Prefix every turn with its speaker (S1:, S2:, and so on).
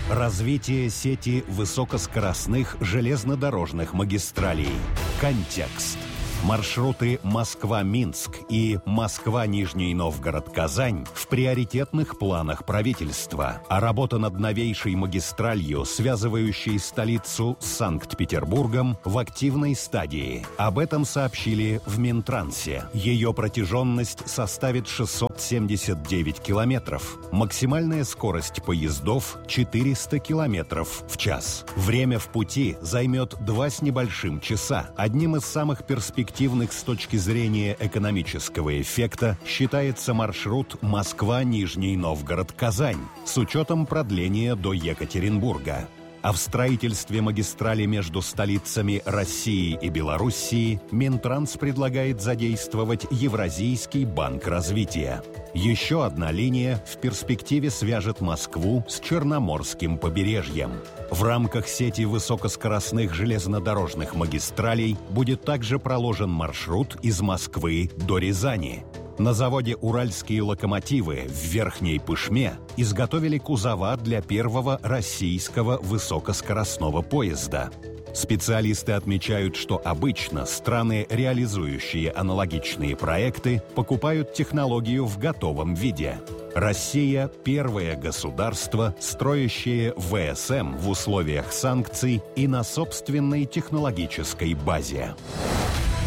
S1: Развитие сети высокоскоростных железнодорожных магистралей. Контекст. Маршруты Москва-Минск и Москва-Нижний Новгород-Казань в приоритетных планах правительства, а работа над новейшей магистралью, связывающей столицу с Санкт-Петербургом, в активной стадии. Об этом сообщили в Минтрансе. Ее протяженность составит 679 километров. Максимальная скорость поездов – 400 километров в час. Время в пути займет 2 с небольшим часа. Одним из самых перспективных с точки зрения экономического эффекта считается маршрут Москва-Нижний Новгород-Казань с учетом продления до Екатеринбурга. А в строительстве магистрали между столицами России и Белоруссии Минтранс предлагает задействовать Евразийский банк развития. Еще одна линия в перспективе свяжет Москву с Черноморским побережьем. В рамках сети высокоскоростных железнодорожных магистралей будет также проложен маршрут из Москвы до Рязани. На заводе «Уральские локомотивы» в Верхней Пышме изготовили кузова для первого российского высокоскоростного поезда. Специалисты отмечают, что обычно страны, реализующие аналогичные проекты, покупают технологию в готовом виде. Россия – первое государство, строящее ВСМ в условиях санкций и на собственной технологической базе.